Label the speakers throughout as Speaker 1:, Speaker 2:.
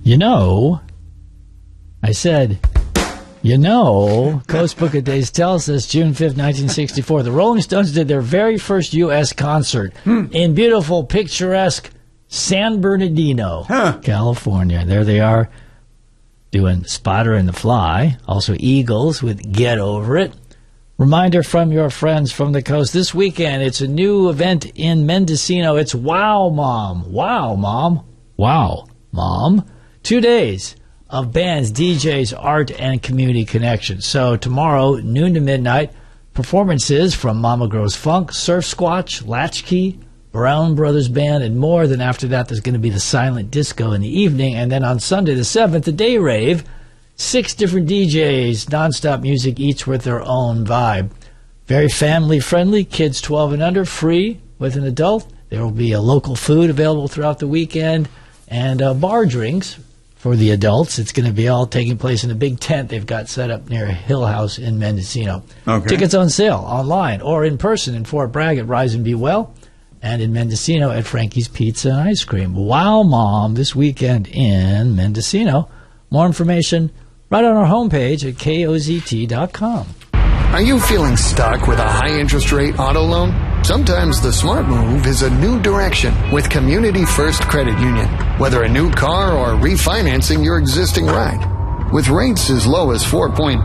Speaker 1: You know, I said, Coast Book of Days tells us June 5th, 1964, the Rolling Stones did their very first U.S. concert in beautiful, picturesque San Bernardino, California. There they are doing Spotter and the Fly. Also Eagles with Get Over It. Reminder from your friends from the coast. This weekend, it's a new event in Mendocino. It's Wow Mom. Wow Mom. Wow Mom. 2 days of bands, DJs, art, and community connections. So tomorrow, noon to midnight, performances from Mama Grows Funk, Surf Squatch, Latchkey, Brown Brothers Band, and more. Then after that, there's going to be the silent disco in the evening. And then on Sunday the 7th, the day rave. 6 different DJs, nonstop music, each with their own vibe. Very family-friendly, kids 12 and under, free with an adult. There will be a local food available throughout the weekend and bar drinks for the adults. It's going to be all taking place in a big tent they've got set up near Hill House in Mendocino.
Speaker 2: Okay.
Speaker 1: Tickets on sale online or in person in Fort Bragg at Rise and Be Well, and in Mendocino at Frankie's Pizza and Ice Cream. Wow Mom this weekend in Mendocino. More information right on our homepage at KOZT.com.
Speaker 3: Are you feeling stuck with a high interest rate auto loan? Sometimes the smart move is a new direction with Community First Credit Union. Whether a new car or refinancing your existing ride. With rates as low as 4.29%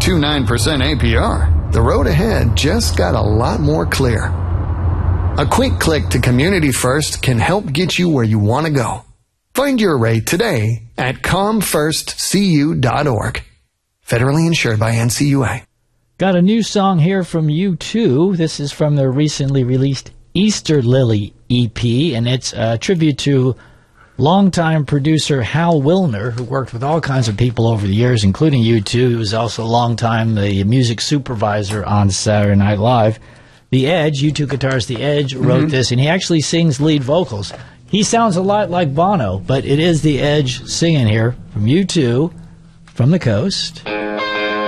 Speaker 3: APR, the road ahead just got a lot more clear. A quick click to Community First can help get you where you want to go. Find your rate today at comfirstcu.org. Federally insured by NCUA.
Speaker 1: Got a new song here from U2. This is from their recently released Easter Lily EP, and it's a tribute to longtime producer Hal Wilner, who worked with all kinds of people over the years, including U2. He was also a long time the music supervisor on Saturday Night Live. The Edge, U2 guitarist The Edge, wrote this, and he actually sings lead vocals. He sounds a lot like Bono, but it is The Edge singing here from U2 from the coast.